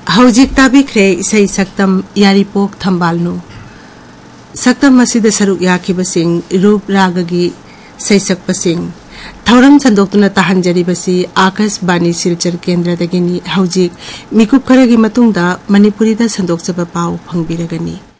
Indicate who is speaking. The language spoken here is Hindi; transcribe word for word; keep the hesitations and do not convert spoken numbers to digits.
Speaker 1: हौजिक ताबिख्रे इसै सक्तम यारीपोक थंबालनु सक्तम मसिद सरुक याखिबसिंग रूप रागगी सैसक्पसिंग थौरम संदोक्तुना ताहंजरिबसी आकाशवाणी सिलचर केंद्रदगिनी हौजिक मिकुप खरगी मतुंगदा मणिपुरीदा संदोक्चबा पाउ फंगबिरगनी।